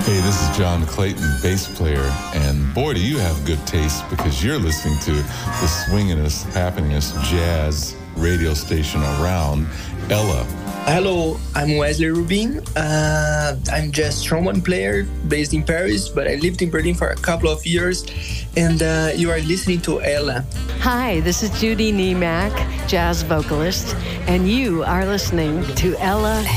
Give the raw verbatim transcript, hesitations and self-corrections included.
Hey, this is John Clayton, bass player, and boy, do you have good taste because you're listening to the swingin'est, happeningest jazz radio station around, Ella. Hello, I'm Wesley Rubin. Uh, I'm jazz trombone player based in Paris, but I lived in Berlin for a couple of years, and uh, you are listening to Ella. Hi, this is Judy Niemak, jazz vocalist, and you are listening to Ella